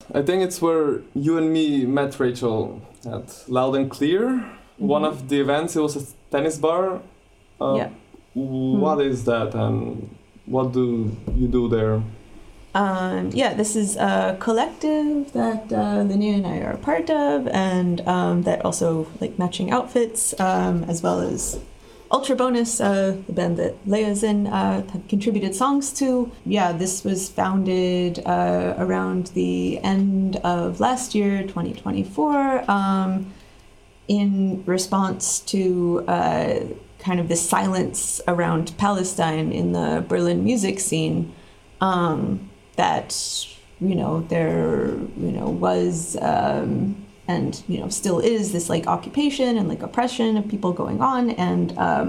I think it's where you and me met, Rachel, at Loud and Clear. One of the events, it was a tennis bar. Yeah. What is that and what do you do there? This is a collective that Linnea and I are a part of, and that also like matching outfits, as well as Ultra Bonus, the band that Leia's in, have contributed songs to. Yeah, this was founded around the end of last year, 2024, in response to kind of the silence around Palestine in the Berlin music scene. That there was and still is this like occupation and like oppression of people going on, and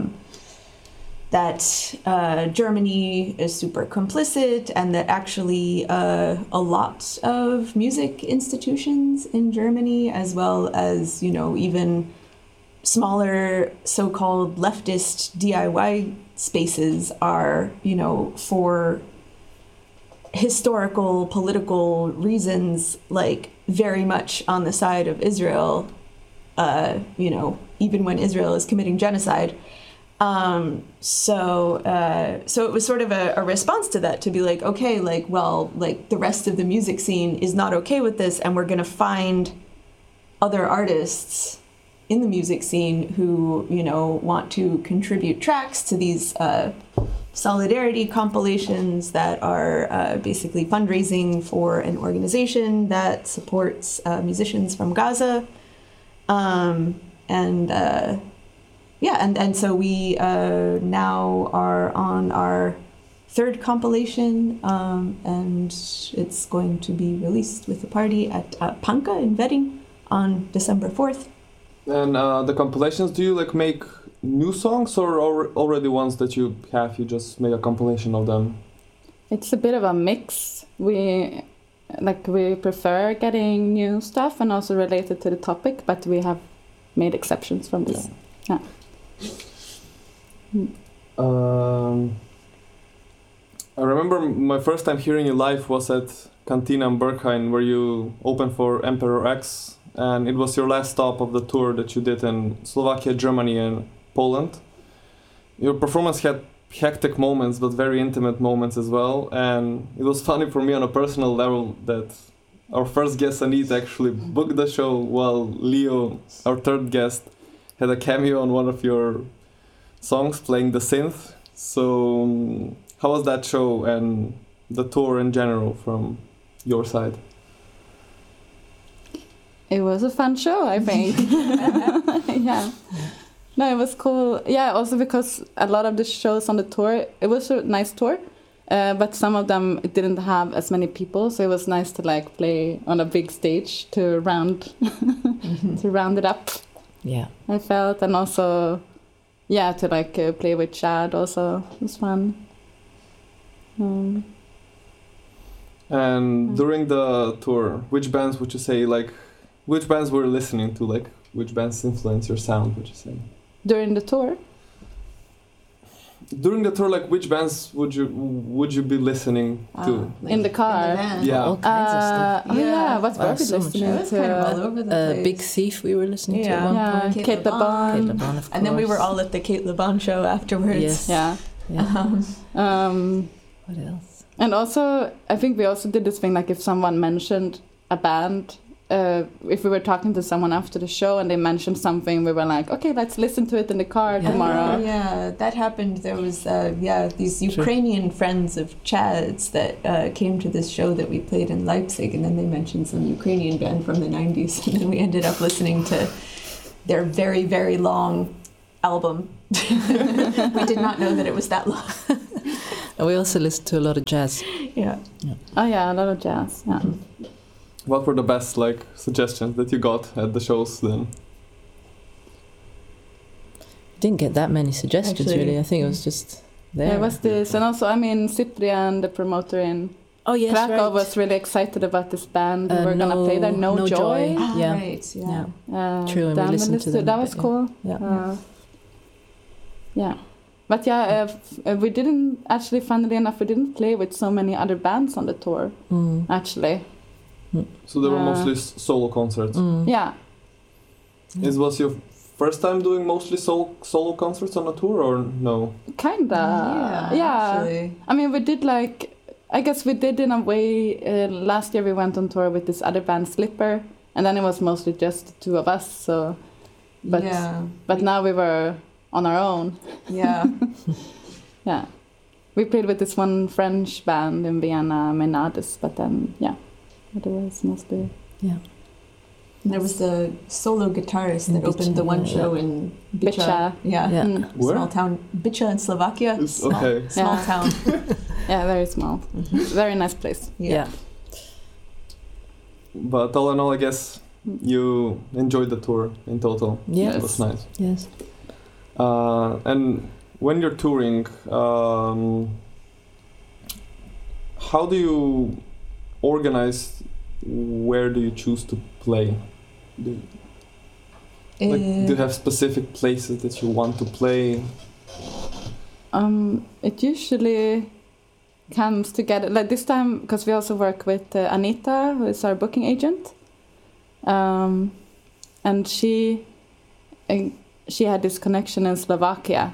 that Germany is super complicit, and that actually a lot of music institutions in Germany, as well as even smaller so-called leftist DIY spaces, are for historical, political reasons, like very much on the side of Israel, even when Israel is committing genocide. So it was sort of a response to that, to be like, okay, the rest of the music scene is not okay with this, and we're going to find other artists in the music scene who, want to contribute tracks to these solidarity compilations that are basically fundraising for an organization that supports musicians from Gaza. And so we now are on our third compilation, and it's going to be released with a party at Panka in Wedding on December 4th. And the compilations, do you make new songs or already ones that you have, you just make a compilation of them? It's a bit of a mix. We prefer getting new stuff and also related to the topic, but we have made exceptions from this. Yeah. I remember my first time hearing you live was at Cantina in Berghain, where you opened for Emperor X, and it was your last stop of the tour that you did in Slovakia, Germany, and Poland. Your performance had hectic moments, but very intimate moments as well, and it was funny for me on a personal level that our first guest, Anita, actually booked the show while Leo, our third guest, had a cameo on one of your songs playing the synth. So how was that show and the tour in general from your side? It was a fun show, I think. Yeah. No, it was cool. Yeah, also because a lot of the shows on the tour, it was a nice tour, but some of them it didn't have as many people, so it was nice to play on a big stage to round to round it up. Yeah, I felt, and also to play with Chad also was fun. And during the tour, which bands would you say which bands were you listening to? Which bands influence your sound, would you say? During the tour? During the tour, which bands would you be listening to? In the car? In the yeah. All kinds of stuff. What were we so listening It was to? kind of all over the place. Big Thief we were listening to at one point. Kate Le Bon. Kate Le Bon, of course. And then we were all at the Kate Le Bon show afterwards. Yes. Yeah. What else? And also, I think we also did this thing, if someone mentioned a band, if we were talking to someone after the show and they mentioned something, we were like, okay, let's listen to it in the car tomorrow. Yeah, that happened. There was, these Ukrainian friends of Chad's that came to this show that we played in Leipzig, and then they mentioned some Ukrainian band from the 90s, and then we ended up listening to their very, very long album. We did not know that it was that long. And we also listened to a lot of jazz. Yeah. Oh yeah, a lot of jazz. Yeah. What were the best suggestions that you got at the shows then? Didn't get that many suggestions. Actually, really. I think it was just there. There was this, and also Cyprian, the promoter in Krakow, was really excited about this band. We were gonna play there. No Joy. Ah, Yeah. right. Yeah. True, and we listened to them. That was cool. Yeah. Yeah. But we didn't actually, funnily enough, we didn't play with so many other bands on the tour, actually. So they were Uh, mostly solo concerts. Yeah. Was your first time doing mostly solo concerts on a tour, or no? Kinda. Yeah. Actually. I mean, we did I guess we did in a way. Last year we went on tour with this other band, Slipper, and then it was mostly just the two of us. So, but now we were on our own. Yeah. Yeah, we played with this one French band in Vienna, Menades, but then otherwise mostly. Yeah. There was the solo guitarist that In opened the Bicsa, one yeah. show in Bicsa. Bicsa. Yeah. Yeah. Where? Small town. Bicsa in Slovakia. Small, Okay. small Yeah. town. Yeah, very small. Very nice place. Yeah. But all in all, I guess you enjoyed the tour in total. Yes. It was nice. Yes. And when you're touring, how do you organize? Where do you choose to play? Do you have specific places that you want to play? It usually comes together like this time because we also work with Anita, who is our booking agent, and she had this connection in Slovakia.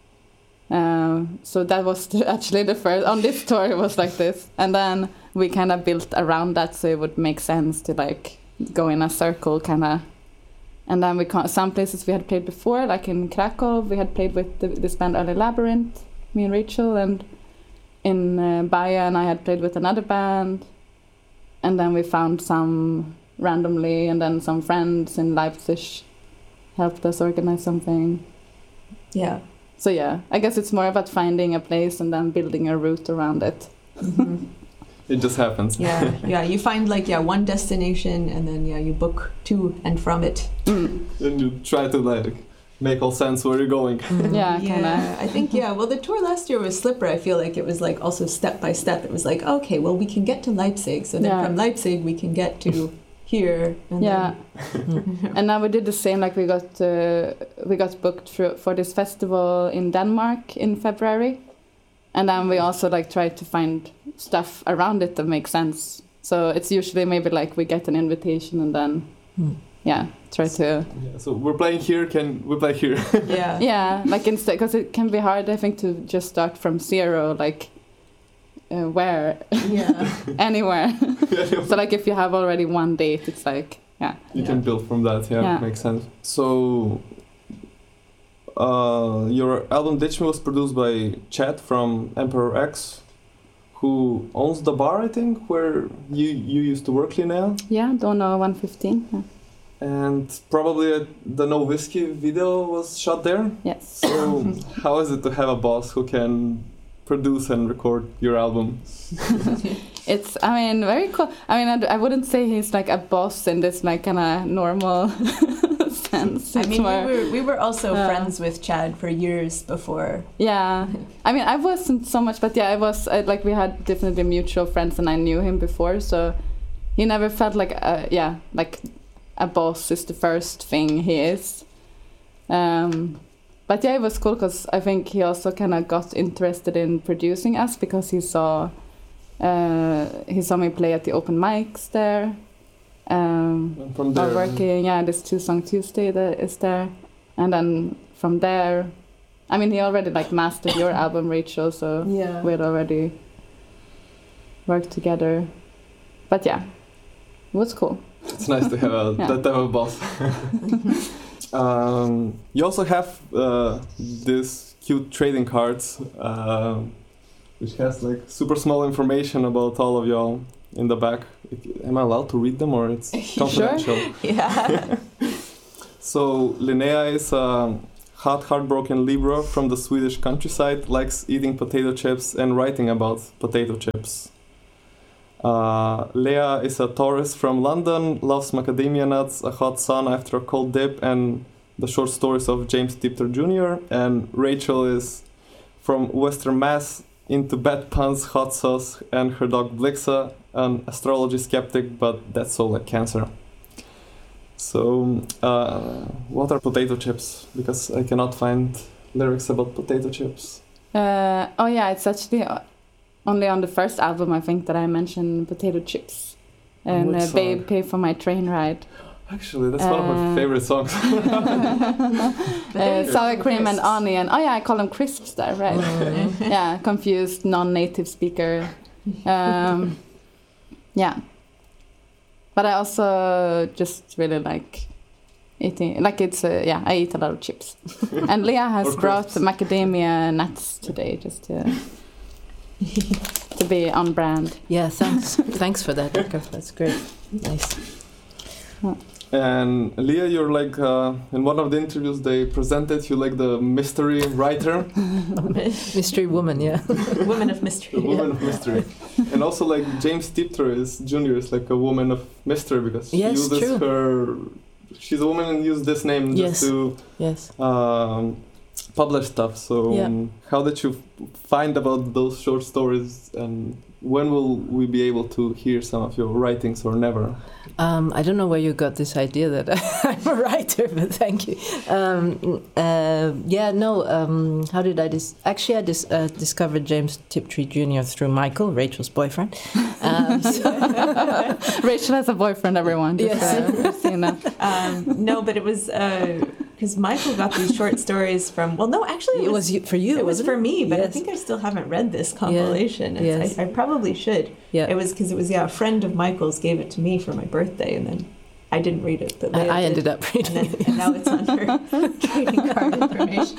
So that was actually the first on this tour. It was like this, and then we kind of built around that, so it would make sense to like go in a circle, kind of. And then some places we had played before, like in Krakow, we had played with this band Early Labyrinth, me and Rachel, and in Bayern I had played with another band, and then we found some randomly, and then some friends in Leipzig helped us organize something. Yeah. So yeah, I guess it's more about finding a place and then building a route around it. Mm-hmm. It just happens. Yeah, yeah. You find one destination, and then you book to and from it. And you try to make all sense where you're going. Yeah, kind of. I think Well, the tour last year was Slipper. I feel like it was also step by step. It was like, okay, well, we can get to Leipzig, so then from Leipzig we can get to here. And and now we did the same. Like we got booked for this festival in Denmark in February, and then we also tried to find stuff around it that makes sense. So it's usually maybe we get an invitation and then try to. Yeah, so we're playing here. Can we play here? Yeah. Instead, because it can be hard, I think, to just start from zero. Where? Yeah. Anywhere. So if you have already one date, it's you can build from that. Yeah, makes sense. So your album Ditch Me was produced by Chad from Emperor X, who owns the bar, I think, where you used to work, Linnea. Yeah, Dono 115. Yeah. And probably the No Whiskey video was shot there. Yes. So how is it to have a boss who can produce and record your album? It's, very cool. I wouldn't say he's a boss in this kind of normal sense. We were also friends with Chad for years before. Yeah. I wasn't so much, but I was, we had definitely mutual friends and I knew him before, so he never felt a boss is the first thing he is. But it was cool because I think he also kind of got interested in producing us because he saw me play at the open mics there. From there, working, this 2-Song Tuesday that is there, and then from there, he already mastered your album, Rachel, so we had already worked together. But it was cool. It's nice to have that type of boss. You also have these cute trading cards, which has super small information about all of y'all in the back. Am I allowed to read them, or it's confidential? Sure. Yeah. So Linnea is a hot, heartbroken Libra from the Swedish countryside, likes eating potato chips and writing about potato chips. Leah is a Taurus from London, loves macadamia nuts, a hot sun after a cold dip, and the short stories of James Tipter Jr. And Rachel is from Western Mass, into bad puns, hot sauce, and her dog Blixa, an astrology skeptic, but that's all like Cancer. So, what are potato chips? Because I cannot find lyrics about potato chips. It's actually only on the first album, I think, that I mentioned potato chips. and Which song? Babe, Pay for My Train Ride. Actually, that's one of my favorite songs. Sour cream and onion. Oh yeah, I call them crisps there, right? Yeah, confused non-native speaker. Yeah, but I also just really like eating. Like it's yeah, I eat a lot of chips. And Leah has brought macadamia nuts today just to be on brand. Yeah, thanks for that, Jakob. That's great. Nice. And Leah, you're like in one of the interviews they presented you like the mystery writer, Mystery woman, yeah. Woman of mystery. the woman of mystery, and also like James Tiptree is Jr. is like a woman of mystery because she Yes, uses true. her. She's a woman and uses this name just to Yes. publish stuff. So Yeah. how did you find about those short stories, and when will we be able to hear some of your writings, or never? I don't know where you got this idea that I'm a writer, but thank you. How did I actually I discovered James Tiptree Jr. through Michael, Rachel's boyfriend. Rachel has a boyfriend, everyone. Just, Yes. seeing that. No, but it was because Michael got these short stories from. Well, no, actually, It was for you. It was wasn't for me, but I Yes. think I still haven't read this compilation. Yes. I probably should. Yeah. It was because it was a friend of Michael's gave it to me for my birthday, and then I didn't read it. But Leah I did, ended up reading and, it. and now it's on her trading card information.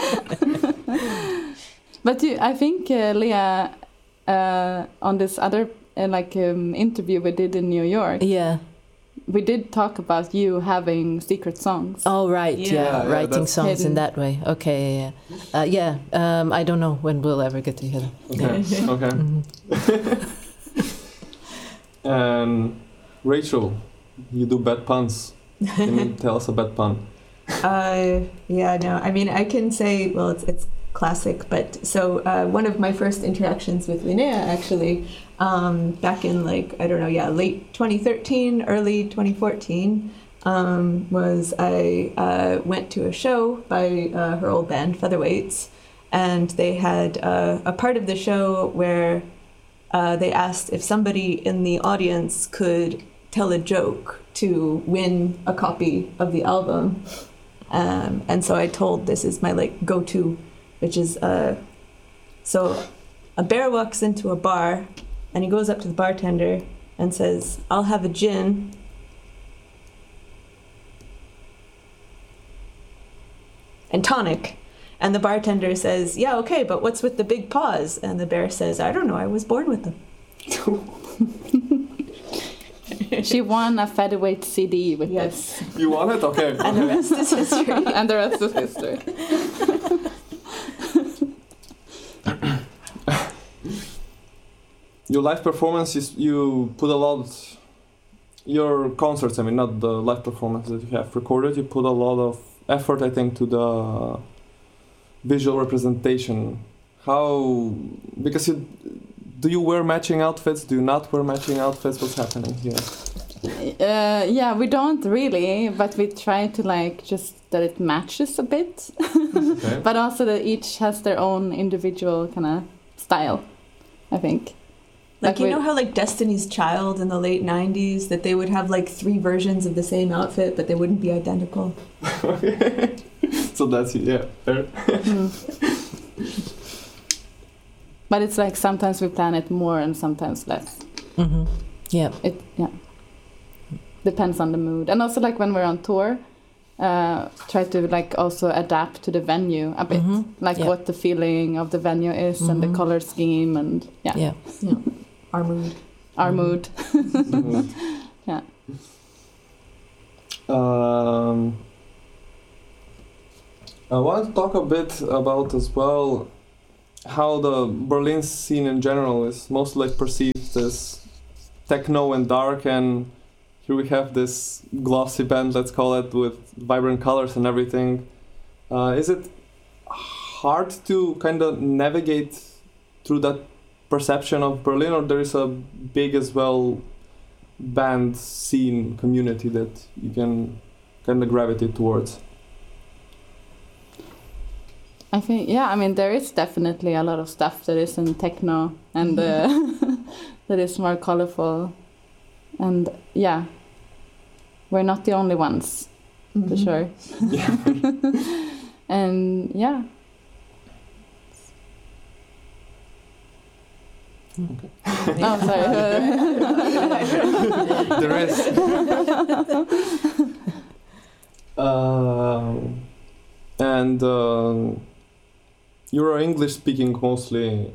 But I think Leah, on this other interview we did in New York, Yeah. we did talk about you having secret songs. Oh, right. Yeah. Yeah. Yeah, Writing that's songs hidden. in that way. Okay. Yeah. I don't know when we'll ever get together. Okay. Okay. Mhm. And Rachel, you do bad puns. Can you tell us a bad pun? Yeah, no. I mean, I can say, well, it's classic, but so one of my first interactions with Linnea actually, back in late 2013, early 2014, was I went to a show by her old band, Featherweights, and they had a part of the show where they asked if somebody in the audience could tell a joke to win a copy of the album. And so I told this is my go-to, which is so a bear walks into a bar and he goes up to the bartender and says, "I'll have a gin." And tonic. And the bartender says, "Yeah, okay, but what's with the big paws?" And the bear says, "I don't know, I was born with them." She won a featherweight CD with Yes. You want it? Okay. And the rest is history. this, and the rest is history. Your live performances, you put a lot. Your concerts, I mean, not the live performances that you have recorded, you put a lot of effort, I think, to the visual representation. How? Because do you wear matching outfits? Do you not wear matching outfits? What's happening here? Yeah, we don't really, but we try to just that it matches a bit, Okay. but also that each has their own individual kind of style, I think. Like, you know how Destiny's Child in the late 90s, that they would have 3 versions of the same outfit, but they wouldn't be identical? So that's, yeah, fair. But it's sometimes we plan it more and sometimes less. Mhm. Yeah. It depends on the mood, and also when we're on tour, try to also adapt to the venue a bit, Mhm. Yeah. what the feeling of the venue is and the Mhm. color scheme and Yeah. Our mood. our Mhm. mood. Yeah. I want to talk a bit about as well how the Berlin scene in general is mostly perceived as techno and dark, and here we have this glossy band, let's call it, with vibrant colors and everything. Is it hard to kind of navigate through that perception of Berlin, or there is a big as well band scene community that you can kind of gravitate towards? I think, there is definitely a lot of stuff that is in techno and that is more colorful. And yeah, we're not the only ones, for sure. Yeah. And yeah. Oh, sorry. The rest. And you're English speaking mostly.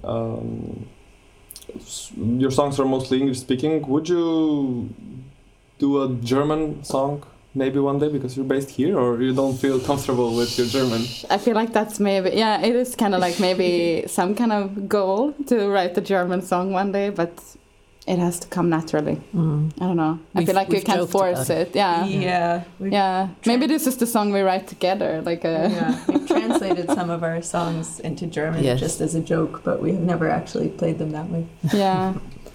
Your songs are mostly English speaking. Would you do a German song maybe one day because you're based here, or you don't feel comfortable with your German? I feel like that's maybe, yeah, it is kind of like maybe some kind of goal to write a German song one day, but it has to come naturally. I don't know. I feel like you can't force it. Yeah. Yeah. Yeah. Maybe this is the song we write together. Like we've translated some of our songs into German just as a joke, but we have never actually played them that way. Yeah.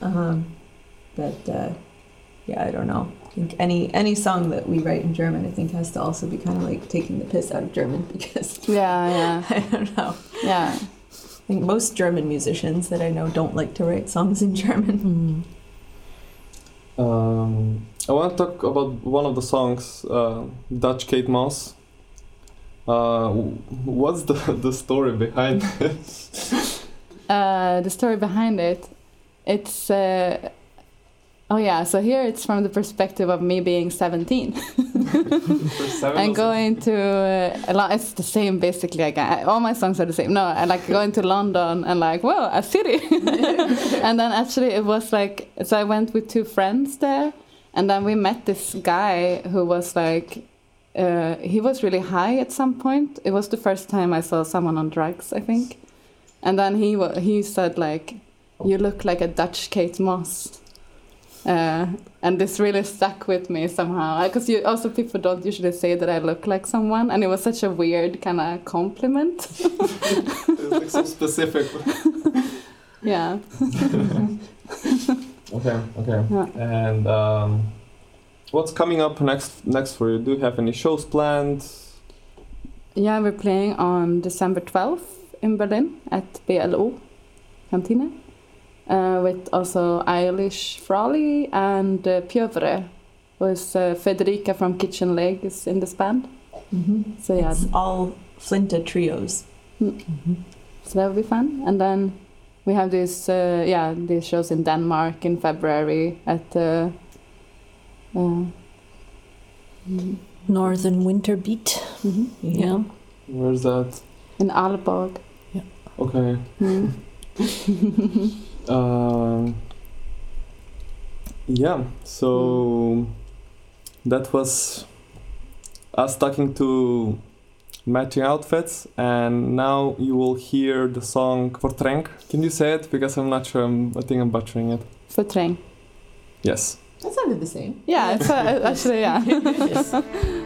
I don't know. I think any song that we write in German, I think, has to also be kind of like taking the piss out of German because I don't know. Yeah. I think most German musicians that I know don't like to write songs in German. I want to talk about one of the songs, Dutch Kate Moss. What's the story behind it? The story behind it, it's so here it's from the perspective of me being 17 and going to it's the same basically. Like all my songs are the same. No, I like going to London and like, whoa, a city. And then actually it was like, so I went with two friends there, and then we met this guy who was like, he was really high at some point. It was the first time I saw someone on drugs, I think. And then he said like, you look like a Dutch Kate Moss. And this really stuck with me somehow, because people don't usually say that I look like someone, and it was such a weird kind of compliment. It's like so specific. Yeah. Okay. Yeah. And what's coming up next for you? Do you have any shows planned? Yeah, we're playing on December 12th in Berlin at BLO Kantine. With also Eilish Frawley and Pjövre, who is Federica from Kitchen Leg is in this band. So yeah, it's all Flinta trios. So that would be fun. And then we have these shows in Denmark in February at Northern Winter Beat. Yeah. Where's that? In Aalborg. Yeah. Okay. So that was us talking to Matching Outfits, and now you will hear the song Fortrenk. Can you say it? Because I'm not sure, I think I'm butchering it. Fortrenk. Yes. That sounded the same. Yeah, it's actually, yeah. Yes.